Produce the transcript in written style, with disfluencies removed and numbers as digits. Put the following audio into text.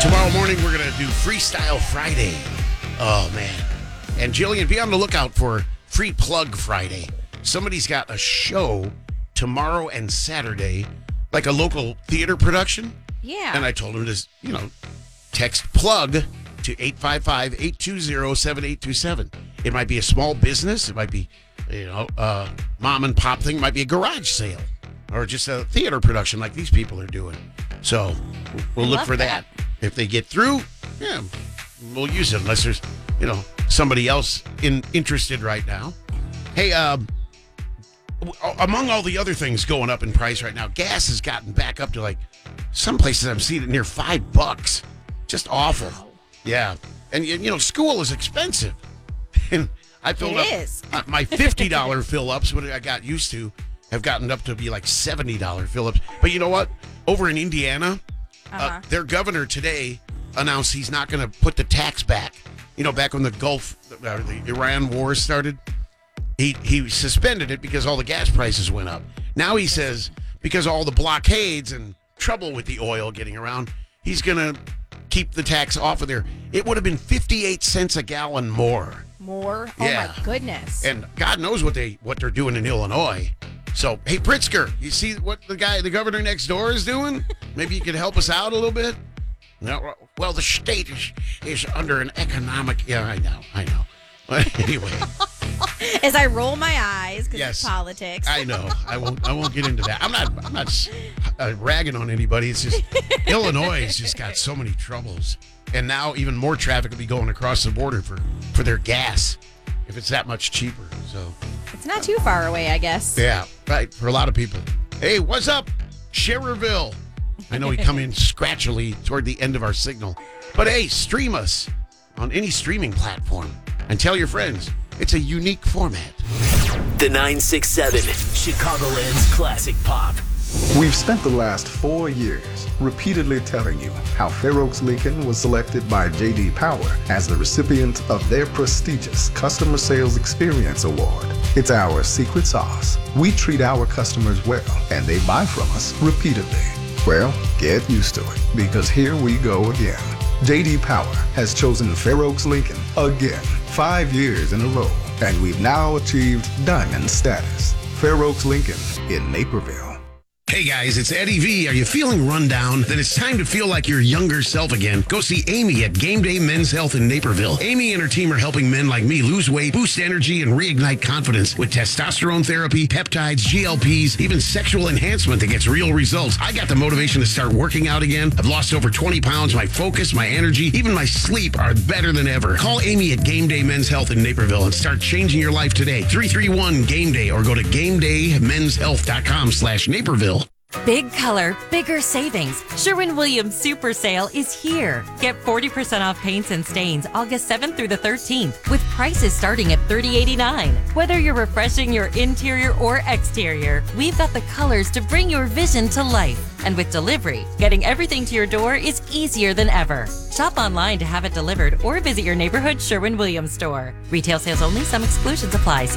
Tomorrow morning, we're going to do Freestyle Friday. Oh, man. And Jillian, be on the lookout for Free Plug Friday. Somebody's got a show tomorrow and Saturday, like a local theater production. Yeah. And I told him to, text plug to 855-820-7827. It might be a small business. It might be, mom and pop thing. It might be a garage sale or just a theater production like these people are doing. So we'll look for that. If they get through, yeah, we'll use it unless there's, somebody else interested right now. Hey, among all the other things going up in price right now, gas has gotten back up to like some places I'm seeing it near $5. Just awful. Wow. Yeah. And, school is expensive. And I filled up my $50 fill-ups, what I got used to, have gotten up to be like $70 fill-ups. But you know what? Over in Indiana, their governor today announced he's not going to put the tax back. Back when the Iran war started, he suspended it because all the gas prices went up. Now he says because of all the blockades and trouble with the oil getting around, he's going to keep the tax off of there. It would have been 58 cents a gallon more. More? Yeah. Oh, my goodness. And God knows what they're doing in Illinois. So, hey, Pritzker, you see what the governor next door is doing? Maybe you could help us out a little bit? No, well, the state is under an economic... Yeah, I know. Anyway. As I roll my eyes because Yes. it's politics. I know. I won't get into that. I'm not ragging on anybody. It's just Illinois has just got so many troubles. And now even more traffic will be going across the border for their gas if it's that much cheaper. So... It's not too far away, I guess. Yeah, right, for a lot of people. Hey, what's up, Schererville? I know we come in scratchily toward the end of our signal. But hey, stream us on any streaming platform and tell your friends. It's a unique format. The 967, Chicagoland's classic pop. We've spent the last 4 years repeatedly telling you how Fair Oaks Lincoln was selected by J.D. Power as the recipient of their prestigious Customer Sales Experience Award. It's our secret sauce. We treat our customers well, and they buy from us repeatedly. Well, get used to it, because here we go again. J.D. Power has chosen Fair Oaks Lincoln again, 5 years in a row, and we've now achieved diamond status. Fair Oaks Lincoln in Naperville. Hey guys, it's Eddie V. Are you feeling run down? Then it's time to feel like your younger self again. Go see Amy at Game Day Men's Health in Naperville. Amy and her team are helping men like me lose weight, boost energy, and reignite confidence with testosterone therapy, peptides, GLPs, even sexual enhancement that gets real results. I got the motivation to start working out again. I've lost over 20 pounds. My focus, my energy, even my sleep are better than ever. Call Amy at Game Day Men's Health in Naperville and start changing your life today. 331-GAME-DAY or go to GameDayMen'sHealth.com/Naperville. Big color, bigger savings. Sherwin-Williams Super Sale is here. Get 40% off paints and stains August 7th through the 13th with prices starting at $30.89. Whether you're refreshing your interior or exterior, we've got the colors to bring your vision to life. And with delivery, getting everything to your door is easier than ever. Shop online to have it delivered or visit your neighborhood Sherwin-Williams store. Retail sales only. Some exclusions apply.